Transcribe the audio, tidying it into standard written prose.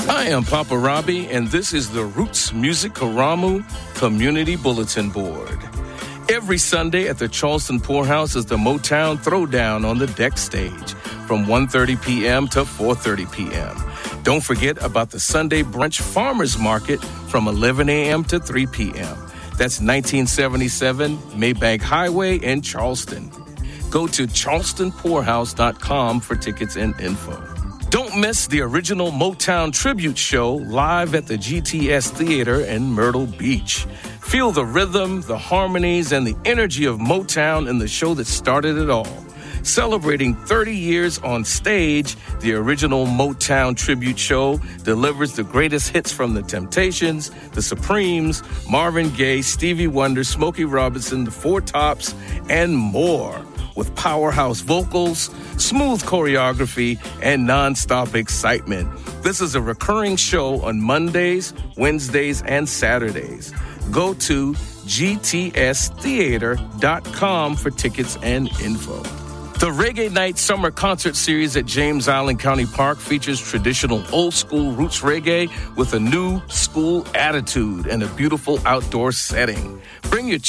I am Papa Robbie, and this is the Roots Music Karamu Community Bulletin Board. Every Sunday at the Charleston Poorhouse is the Motown Throwdown on the deck stage from 1:30 p.m. to 4:30 p.m. Don't forget about the Sunday Brunch Farmers Market from 11 a.m. to 3 p.m. That's 1977 Maybank Highway in Charleston. Go to charlestonpoorhouse.com for tickets and info. Don't miss the original Motown Tribute Show live at the GTS Theater in Myrtle Beach. Feel the rhythm, the harmonies, and the energy of Motown in the show that started it all. Celebrating 30 years on stage, the original Motown Tribute Show delivers the greatest hits from the Temptations, the Supremes, Marvin Gaye, Stevie Wonder, Smokey Robinson, the Four Tops, and more. With powerhouse vocals, smooth choreography, and nonstop excitement. This is a recurring show on Mondays, Wednesdays, and Saturdays. Go to gtstheater.com for tickets and info. The Reggae Night Summer Concert Series at James Island County Park features traditional old-school roots reggae with a new school attitude and a beautiful outdoor setting. Bring your